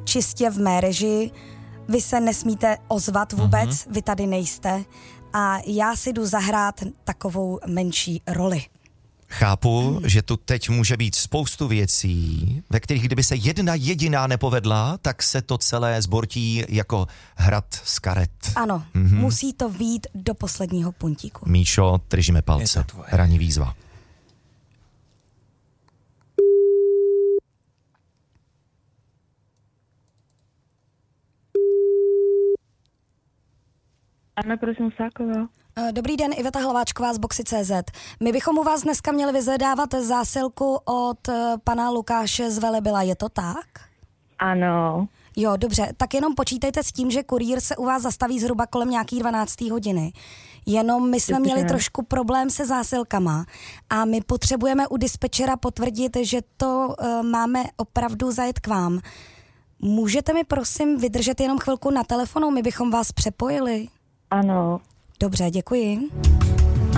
čistě v mé režii. Vy se nesmíte ozvat vůbec, vy tady nejste. A já si jdu zahrát takovou menší roli. Chápu, že tu teď může být spoustu věcí, ve kterých kdyby se jedna jediná nepovedla, tak se to celé zbortí jako hrad z karet. Ano, musí to vyjít do posledního puntíku. Míšo, držíme palce. Ranní výzva. Anna, prosím, Husáková. Dobrý den, Iveta Hlaváčková z Boxy.cz. My bychom u vás dneska měli vyzvedávat zásilku od pana Lukáše z Velebila, je to tak? Ano. Jo, dobře, tak jenom počítejte s tím, že kurýr se u vás zastaví zhruba kolem nějaký 12. hodiny. Jenom my jsme měli trošku problém se zásilkama a my potřebujeme u dispečera potvrdit, že to máme opravdu zajet k vám. Můžete mi prosím vydržet jenom chvilku na telefonu, my bychom vás přepojili? Ano. Dobře, děkuji.